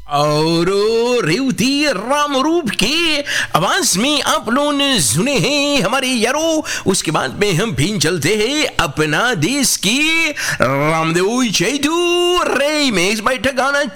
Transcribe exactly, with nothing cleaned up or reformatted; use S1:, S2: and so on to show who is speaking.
S1: और रेवती राम रूप के आवाज में आप लोगों ने सुने हैं हमारे यारो। उसके बाद में हम भी चलते हैं अपना देश की रामदेव चैतू रे में इस बैठक गाना